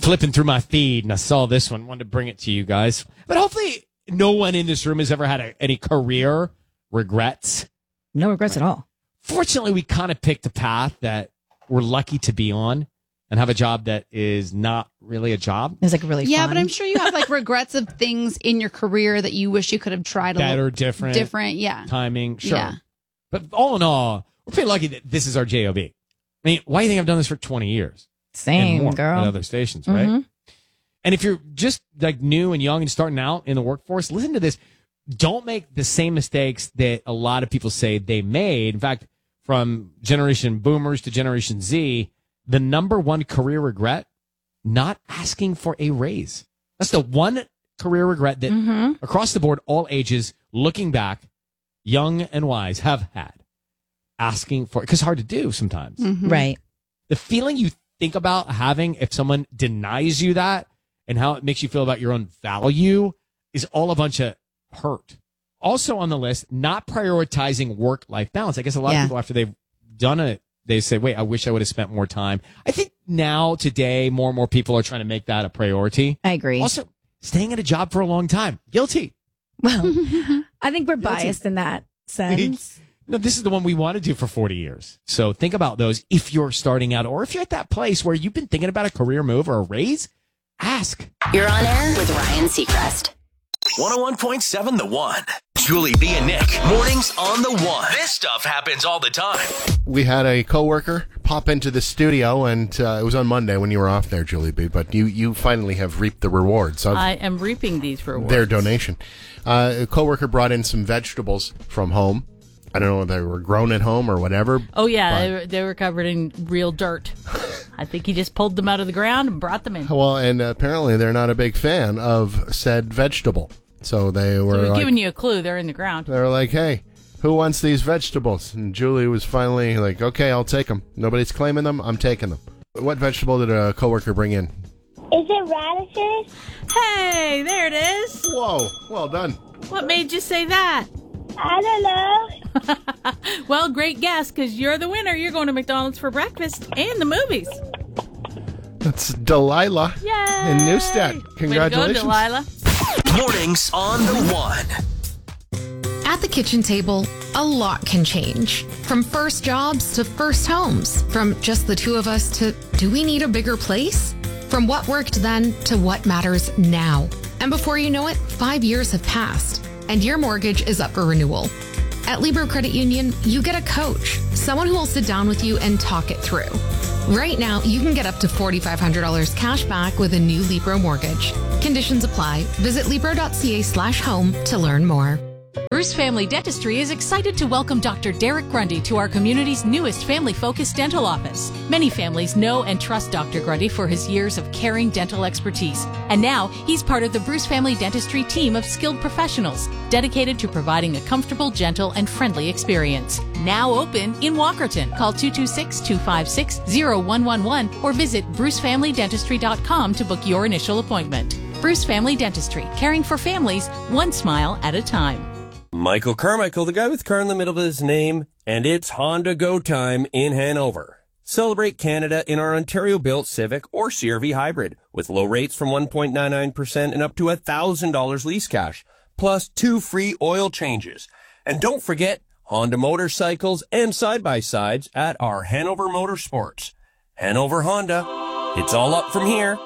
flipping through my feed and I saw this one. Wanted to bring it to you guys. But hopefully no one in this room has ever had any career regrets. No regrets at all. Fortunately, we kind of picked a path that we're lucky to be on and have a job that is not really a job. It's like really fun. Yeah, but I'm sure you have like regrets of things in your career that you wish you could have tried Better, different, yeah. timing, sure. Yeah. But all in all, we're pretty lucky that this is our job. I mean, why do you think I've done this for 20 years? Same, and more girl. at other stations, right? Mm-hmm. And if you're just like new and young and starting out in the workforce, listen to this. Don't make the same mistakes that a lot of people say they made. In fact, from Generation Boomers to Generation Z, the number one career regret, not asking for a raise. That's the one career regret that across the board, all ages, looking back, young and wise, have had. Asking for it, because it's hard to do sometimes. Mm-hmm. Right. The feeling you think about having if someone denies you that and how it makes you feel about your own value is all a bunch of hurt. Also on the list, not prioritizing work-life balance. I guess a lot of people, after they've done it, they say, wait, I wish I would have spent more time. I think now, today, more and more people are trying to make that a priority. I agree. Also, staying at a job for a long time. Guilty. Well, I think we're biased in that sense. No, this is the one we want to do for 40 years. So think about those if you're starting out or if you're at that place where you've been thinking about a career move or a raise, ask. You're on air with Ryan Seacrest. 101.7 The One. Julie B and Nick. Mornings on The One. This stuff happens all the time. We had a coworker pop into the studio, and it was on Monday when you were off there, Julie B. But you finally have reaped the rewards of I am reaping these rewards. their donation. A coworker brought in some vegetables from home. I don't know if they were grown at home or whatever. Oh, yeah. They were covered in real dirt. I think he just pulled them out of the ground and brought them in. Well, and apparently they're not a big fan of said vegetable. So they were So like, giving you a clue. They're in the ground. they were like, hey, who wants these vegetables? And Julie was finally like, okay, I'll take them. Nobody's claiming them. I'm taking them. What vegetable did a coworker bring in? Is it radishes? Hey, there it is. Whoa, well done. What made you say that? I don't know. Well, great guess, because you're the winner. You're going to McDonald's for breakfast and the movies. That's Delilah Yay! in Newstead. Congratulations. Way to go, Delilah. Mornings on The One. At the kitchen table, a lot can change. From first jobs to first homes. From just the two of us to do we need a bigger place? From what worked then to what matters now. And before you know it, 5 years have passed, and your mortgage is up for renewal. At Libro Credit Union, you get a coach, someone who will sit down with you and talk it through. Right now, you can get up to $4,500 cash back with a new Libro mortgage. Conditions apply. Visit Libro.ca/home to learn more. Bruce Family Dentistry is excited to welcome Dr. Derek Grundy to our community's newest family-focused dental office. Many families know and trust Dr. Grundy for his years of caring dental expertise. And now, he's part of the Bruce Family Dentistry team of skilled professionals dedicated to providing a comfortable, gentle, and friendly experience. Now open in Walkerton. Call 226-256-0111 or visit brucefamilydentistry.com to book your initial appointment. Bruce Family Dentistry, caring for families one smile at a time. Michael Carmichael, the guy with car in the middle of his name, and it's Honda Go Time in Hanover. Celebrate Canada in our Ontario-built Civic or CR-V hybrid with low rates from 1.99% and up to $1,000 lease cash, plus 2 free oil changes. And don't forget Honda motorcycles and side-by-sides at our Hanover Motorsports. Hanover Honda, it's all up from here.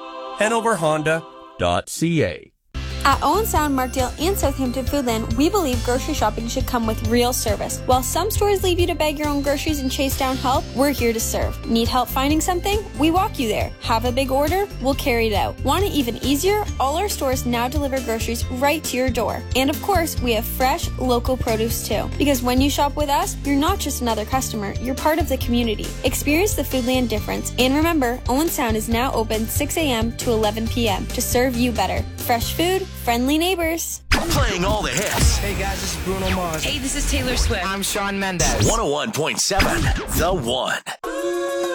HanoverHonda.ca. At Owen Sound, Markdale, and Southampton Foodland, we believe grocery shopping should come with real service. While some stores leave you to bag your own groceries and chase down help, we're here to serve. Need help finding something? We walk you there. Have a big order? We'll carry it out. Want it even easier? All our stores now deliver groceries right to your door. And of course, we have fresh, local produce too. Because when you shop with us, you're not just another customer, you're part of the community. Experience the Foodland difference. And remember, Owen Sound is now open 6 a.m. to 11 p.m. to serve you better. Fresh food, friendly neighbors. Playing all the hits. Hey guys, this is Bruno Mars. Hey, this is Taylor Swift. I'm Shawn Mendes. 101.7 The One.